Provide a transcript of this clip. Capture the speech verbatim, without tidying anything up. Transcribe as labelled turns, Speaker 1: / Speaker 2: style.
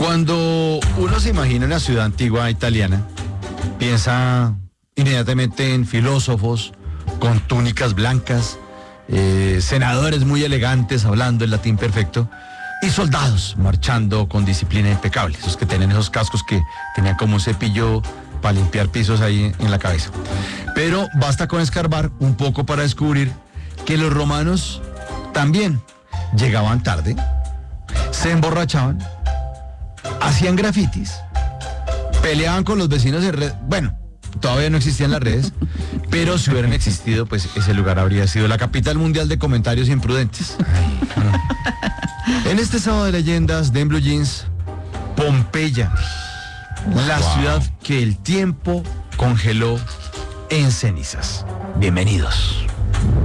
Speaker 1: Cuando uno se imagina una ciudad antigua italiana, piensa inmediatamente en filósofos con túnicas blancas, eh, senadores muy elegantes hablando el latín perfecto y soldados marchando con disciplina impecable, esos que tienen esos cascos que tenían como un cepillo para limpiar pisos ahí en la cabeza. Pero basta con escarbar un poco para descubrir que los romanos también llegaban tarde, se emborrachaban, hacían grafitis, peleaban con los vecinos en red. Bueno, todavía no existían las redes, pero si hubieran existido, pues ese lugar habría sido la capital mundial de comentarios imprudentes. En este sábado de leyendas de En Blue Jeans, Pompeya, la wow. ciudad que el tiempo congeló en cenizas. Bienvenidos.